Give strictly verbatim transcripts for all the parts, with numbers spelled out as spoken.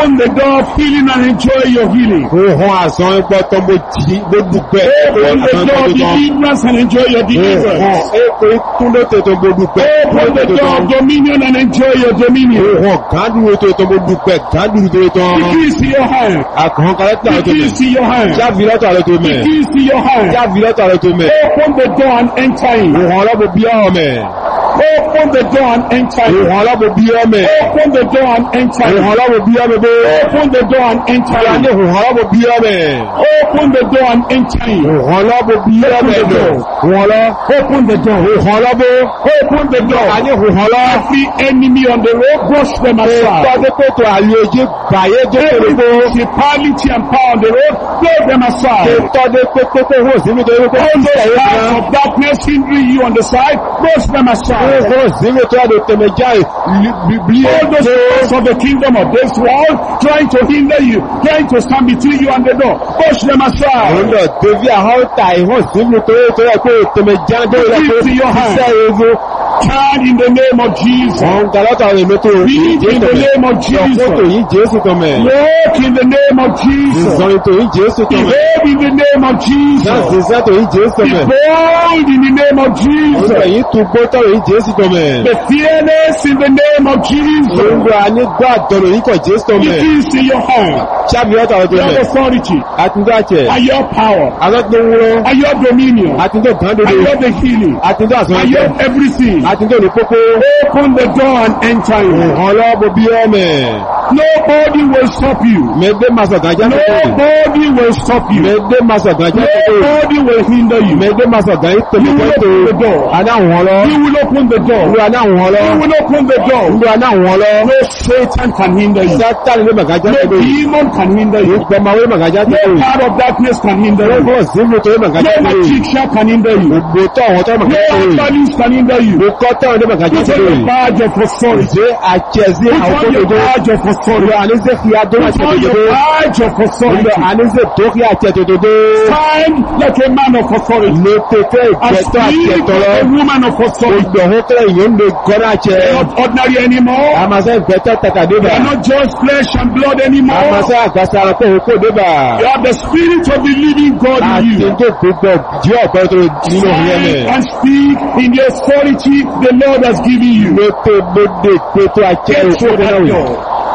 Open the door of healing and enjoy your healing. Ohun àsán ẹgbọ́ tó mo jí mo dúpẹ́. Open the door of deliverance and enjoy your deliverance. Ohun èkó ìtúndó tètò mo dúpẹ́. Open the door of dominion and enjoy your dominion. Ohun gádùrú tètò mo dúpẹ́ gádùrú tètò. The keys to your hand. Àkàn kálẹ́tà The rẹ̀ tó mẹ́. keys to your hand. Jáfi lọ́tọ̀ rẹ̀ tó The mẹ́. keys to your hand. Jáfi lọ́tọ̀ rẹ̀ tó mẹ́. Open the door and enter in. Ohun ọlọ́bù bí ọ̀rọ̀ mẹ́. Open the door and enter in. Ohun ọlọ́bù bí ọ̀rọ̀ mẹ́. Open the door and enter in. Ohun ọlọ́bù bí ọ̀rọ̀ mẹ́. Open the door and enter in. Ohun ọlọ́bù bí ọ̀rọ̀ mẹ́. Open the door and enter in. Ohun ọlọ́bù bí ọ̀rọ̀ mẹ́. Ohun ọlọ́. Open the door. Ohun ọlọ́bù. Open the door. Àní ohun ọlọ́. Every enemy on the road, brush them aside. Tọ́dé pètò àlejò bàyé Every jókòó. principality and power on the road, blow them aside. Tọ́dé pépépé hó sí mi torí pé All those powers of darkness hindering you on the side, brush them aside. hó sí mi tó àdó tẹ̀mẹ̀já bí All those powers of the kingdom of this world trying to hinder you, trying to stand between you and the door, push them aside. ọ̀nà tẹ̀bí àwọn ta ìhó sí mi torí tó yẹ pé tẹ̀mẹ̀já tó yẹ pé iṣẹ́ ewu. Turn in the name of Jesus. Wọ́n galọ́ta rẹ̀ lótó Speak in the name of Ọ̀pọ̀tò Jesus. yìí Jésù tó mẹ́. Walk in the name of Jesus. Ìsọ̀rin tó yìí Jésù tó mẹ́. Behave in the name of Náà Jesus. ṣiṣẹ́ tó yìí Jésù tó Be mẹ́. bold in the name of Ọ̀nà Jesus. yìí tún gbótọ̀ yìí Jésù tó mẹ́. Be fearless in the name of Jesus. Òǹgbà ní gbọ́ àtọ̀nà yìí kọ̀ Jésù tó The mẹ́. keys in your hand. Ṣáàbì ọ̀tà ọ̀tọ̀ Your mẹ́. authority. Àtúndọ̀ àjẹ́. And your power. Alọ́tún wúrọ́. And your dominion. Àtúndọ̀ And gándodo. your the healing. Àtúndọ̀ And àsọ̀rọ̀. your everything. Àtúndọ̀ ní pópó. Open the door and enter in. Ọlọ́bù bí ọmọ. Nobody will stop you. Mẹ́gbẹ́ máa sọ̀gá jẹ́ kòkòrò. Nobody will stop you. Mẹ́gbẹ́ máa sọ̀gá jẹ́ kòkòrò. Nobody will hinder you. Mẹ́gbẹ́ máa sọ̀gá yìí tẹ̀lé You will kòkòrò. open the door. Adáhùn ọlọ́. You will open the door. Ìlú adáhùn ọlọ́. You will open the door. Ìlú adáhùn ọlọ́. No Satan can hinder you. Sátánì ló màgá jẹ́ No kòkòrò. demon can hinder you. Gbọmọwé màgá jẹ́ No kòkòrò. power of darkness can hinder you. Gbọ́ símú tó màgá No jẹ́ kòkòrò. magician can hinder you. Gbogbo tó àwọn tó màgá No jẹ́ kòkòrò. herbalist can hinder you. Gbogbo tó àwọn tó màgá jẹ́ Put on kòkòrò. your badge of authority. Ṣé àjẹsí Put àwọn on your kòkòrò. badge of authority. Àníṣe fi adó àti Put on your òdòdó. badge of authority. Àníṣe tó kí àti òdòdó. Stand like a man of authority. Ló tètè And ìjẹ́tọ́ àti speak ẹ̀tọ́ like lọ. a woman of authority. Ìgbọ̀hún tẹ́lẹ̀ ìyẹn ń lo gọ́nà jẹ. Not ordinary anymore. Àmàṣẹ́ ìgbẹ́tọ́ tàtàdé You bà. are not just flesh and blood anymore. Àmàṣẹ́ àgbàṣà àrùn kò kò dé bà. You have the spirit of the living God in Àti you. tó gbogbo jí ọ̀pẹ́ tó nínú ìyẹn Stand mẹ́. and speak in the authority the Lord has given you. Ló tó gbódé pétó àjẹ́ Get òkú to that náà wì. door.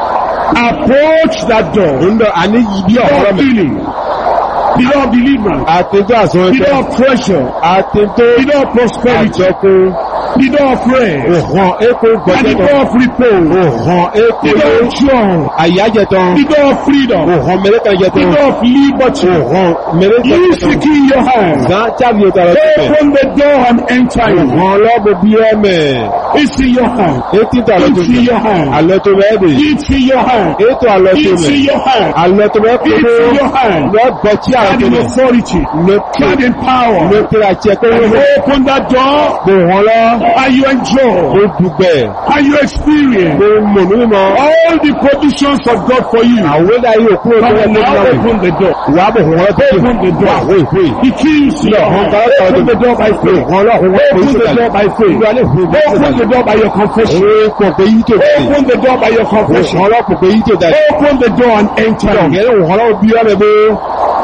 Approach that door. Ńlọ àní ibi The door ọ̀rọ̀ of mẹ́. healing. The door of deliverance. Àti tó àsán The ẹgbẹ́. door of treasure. Àti tó The door of prosperity. àjọkú. The door of rest. Òhàn ékó And the gbọ́jẹ́tọ̀. door of repose. Òhàn ékó The door of joy. àyájẹtọ̀. The door of freedom. Òhàn mẹ́lẹ́kàn The jẹtọ̀. door of liberty. Òhàn mẹ́lẹ́kàn Use the jẹtọ̀. key in your hand. Zan chábì ètò àrọ̀ tẹ̀fẹ̀. Open the door and enter in. Òhàn ọlọ́bù bí ọmọ. It's in your hand. Etí tó àlọ́ tó It's in mẹ́. your hand. Àlọ́ tó mẹ́ bè. It's in your hand. Ètò àlọ́ tó It's in mẹ́. your hand. Àlọ́ tó mẹ́ kúrò. It's in your hand. Lọ gbọ́ tí àlọ́ Stand tó in mẹ́. authority. Ló Stand in power. tẹ̀lé àti ẹ̀kọ́ And wọ́n. open that door Bò wọ́n lọ. and you enjoy. Ó dùgbẹ̀. And you experience Bò mọ̀ nínú mọ́. all the provisions of God for you. Àwọn ẹ̀dá yóò kúrò tó Come wọ́n on, lé now náà. open the door. Wàá bò wọ́n lọ tó Open the door. Wàá wò ìpè. The keys to your hand. Open the door by faith. Wọ́n lọ wọ́n Open the door by faith. Open the door by your confession. Ó pọ̀ pé yí tó dé. Open the door by your confession. Wọ́n lọ pọ̀ pé yí tó dé. Open the door and enter. Ọ̀gẹ́rẹ́ wọ́n lọ bí ọmọ ẹgbẹ́.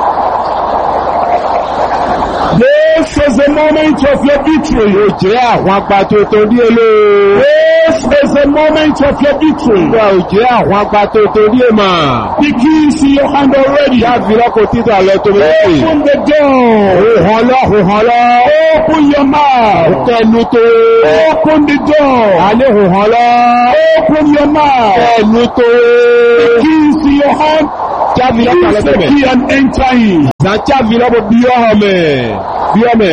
This is the moment of your victory. Ó jẹ́ àwọn apá tó tó dí elé. This is the moment of your victory. Ìgbà ò jẹ́ àwọn apá tó tó dí èmà. The keys in your hand already. Jáfi lọ́kọ̀ títà lọ tó méjì. Open the door. Òhàn lọ, òhàn lọ. Open your mouth. Tẹnu tó. Open the door. Alẹ́ òhàn lọ. Open your mouth. Tẹnu tó. The keys in your hand. Jáfi lọ́kọ̀ Use lọ tó the mẹ́. key and enter in. Jáfi lọ́kọ̀ bí ọmọ mẹ́. Bí ọmọ.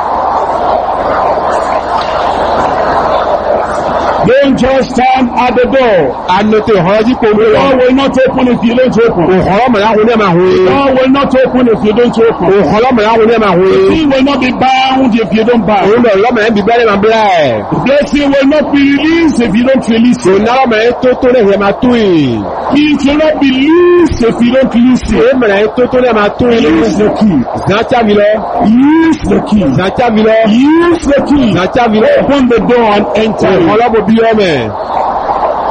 Don't just stand at the door. Anote òhàn jí kò The mẹ́. door will not open if you don't open. Òhàn ọmọ láwọn ní ẹ̀mà The hùn. door will not open if you don't open. Òhàn ọmọ láwọn ní ẹ̀mà hùn. The will not be bound if you don't bound. Òun lọ lọ́mọ ẹ̀ ń bí bẹ́rẹ̀ máa bẹ́rẹ̀. The blessing will not be released if you don't release it. Òun náà ọmọ ẹ̀ tó tó lẹ́yìn máa tún yìí. It will not be loosed if you don't loose it. Òun mẹ̀rẹ̀ ẹ̀ tó tó lẹ́yìn máa tún yìí. Use the key. Zàtàmì lọ. Use the key. Zàtàmì lọ. Use the key. Zàtàmì lọ. Open the door and enter. Òhàn ọlọ́bù bí ọmọ ẹ̀.